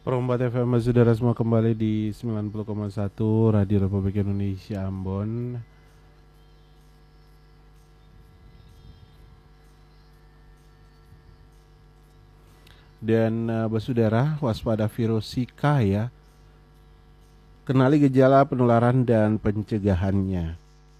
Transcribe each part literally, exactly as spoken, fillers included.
Perempat F M, saudara semua, kembali di sembilan puluh koma satu Radio Republik Indonesia Ambon. Dan uh, bersaudara, waspada virus Zika ya. Kenali gejala penularan dan pencegahannya.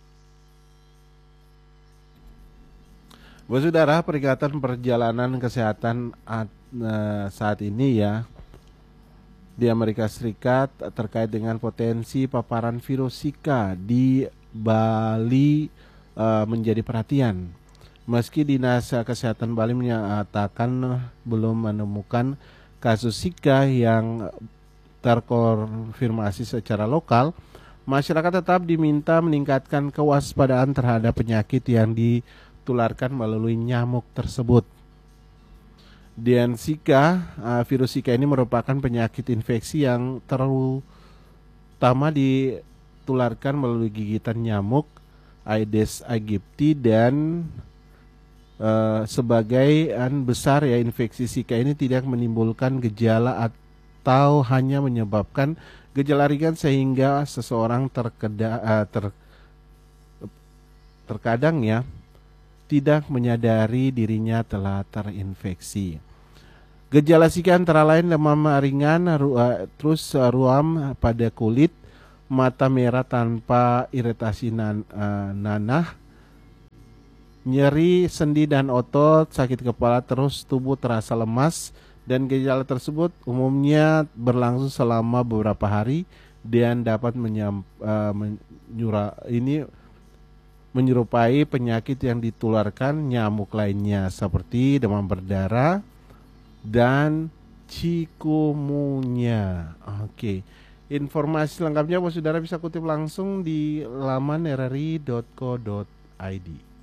Bersaudara, Perikatan Perjalanan Kesehatan at, uh, saat ini ya di Amerika Serikat terkait dengan potensi paparan virus Zika di Bali uh, menjadi perhatian. Meski Dinas Kesehatan Bali menyatakan belum menemukan kasus Zika yang terkonfirmasi secara lokal, masyarakat tetap diminta meningkatkan kewaspadaan terhadap penyakit yang ditularkan melalui nyamuk tersebut. Dan Zika, uh, virus Zika ini merupakan penyakit infeksi yang terutama ditularkan melalui gigitan nyamuk Aedes aegypti, dan uh, sebagian besar ya infeksi Zika ini tidak menimbulkan gejala atau hanya menyebabkan gejala ringan sehingga seseorang terkeda, uh, ter, terkadang ya tidak menyadari dirinya telah terinfeksi. Gejala Zika antara lain demam ringan, ru, uh, terus uh, ruam pada kulit, mata merah tanpa iritasi nan, uh, nanah, nyeri sendi dan otot, sakit kepala, terus tubuh terasa lemas, dan gejala tersebut umumnya berlangsung selama beberapa hari dan dapat menyam, uh, menyura, ini menyerupai penyakit yang ditularkan nyamuk lainnya seperti demam berdarah dan chikungunya. Oke, informasi lengkapnya saudara bisa kutip langsung di laman r r i dot co dot i d.